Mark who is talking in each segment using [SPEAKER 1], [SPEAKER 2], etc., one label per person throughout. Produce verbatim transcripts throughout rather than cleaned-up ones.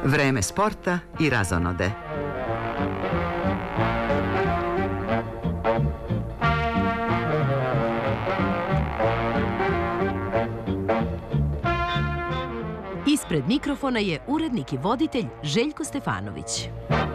[SPEAKER 1] Vreme sporta i razonode.
[SPEAKER 2] Ispred mikrofona je urednik i voditelj Željko Stefanović.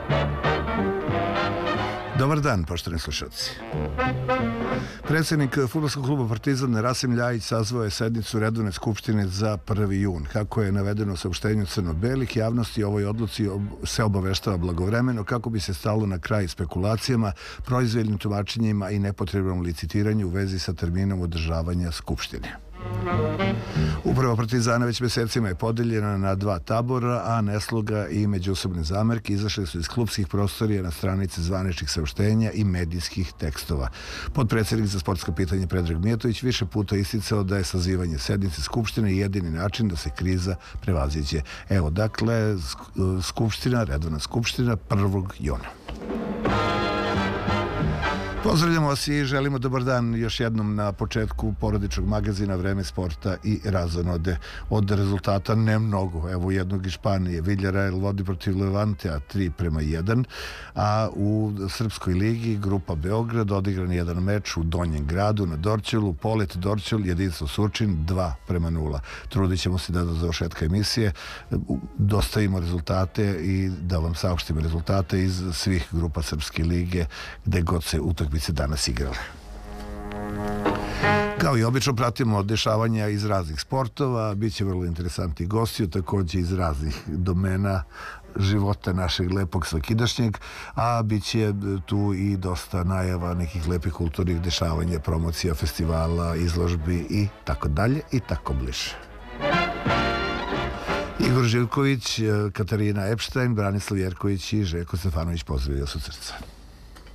[SPEAKER 3] Dobar dan, poštovani slušalci. Predsjednik fudbalskog kluba Partizan Rasim Ljajić sazvao je sednicu redovne skupštine za prvi jun. Kako je navedeno u saopštenju crno-belih, javnosti o ovoj odluci se obaveštava blagovremeno kako bi se stalo na kraj spekulacijama, proizvoljnim tumačenjima i nepotrebnom licitiranju u vezi sa terminom održavanja skupštine. Uprava Partizana već mesecima je podeljena na dva tabora, a nesloga i međusobne zamerke izašle su iz klubskih prostorija na stranice zvaničnih saopštenja i medijskih tekstova. Potpredsjednik za sportsko pitanje Predrag Mijatović više puta isticao da je sazivanje sednice skupštine jedini način da se kriza prevaziđe. Evo, dakle, skupština, redovna skupština prvog juna. Pozdravljamo vas i želimo dobar dan još jednom na početku porodičnog magazina Vreme sporta i razonode. Od rezultata ne mnogo. Evo jednog iz Španije. Villarreal vodi protiv Levantea tri prema jedan, a u Srpskoj ligi grupa Beograd odigran jedan meč u Donjem gradu na Dorćolu. Polet Dorćol, Jedinstvo Surčin dva prema nula. Trudit ćemo se da do završetka emisije dostavimo rezultate i da vam saopštimo rezultate iz svih grupa Srpske lige gde god se utakmice bi se danas igrale. Kao i obično pratimo dešavanja iz raznih sportova, bit će vrlo interesantni gosti, također iz raznih domena života našeg lepog svakidašnjeg, a bit će tu i dosta najava nekih lepih kulturnih dešavanja, promocija, festivala, izložbi i tako dalje i tako bliže. Igor Živković, Katarina Epštajn, Branislav Jerković i Željko Stefanović pozdravljaju s srca.